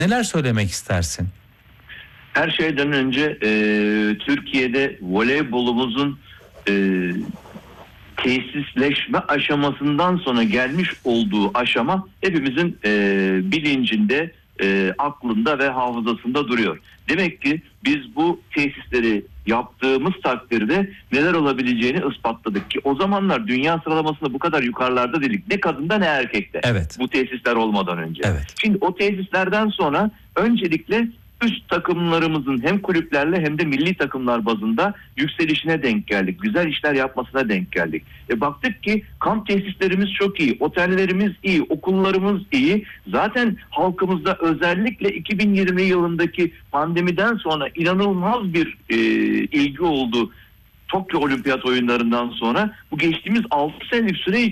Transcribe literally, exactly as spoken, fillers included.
Neler söylemek istersin? Her şeyden önce e, Türkiye'de voleybolumuzun e, tesisleşme aşamasından sonra gelmiş olduğu aşama hepimizin e, bilincinde, e, aklında ve hafızasında duruyor. Demek ki biz bu tesisleri yaptığımız takdirde neler olabileceğini ispatladık ki o zamanlar dünya sıralamasında bu kadar yukarılarda değildik. Ne kadında ne erkekte. Evet. Bu tesisler olmadan önce. Evet. Şimdi o tesislerden sonra öncelikle üst takımlarımızın hem kulüplerle hem de milli takımlar bazında yükselişine denk geldik. Güzel işler yapmasına denk geldik. E baktık ki kamp tesislerimiz çok iyi, otellerimiz iyi, okullarımız iyi. Zaten halkımızda özellikle iki bin yirmi yılındaki pandemiden sonra inanılmaz bir e, ilgi oldu. Tokyo Olimpiyat oyunlarından sonra bu geçtiğimiz altı senelik süre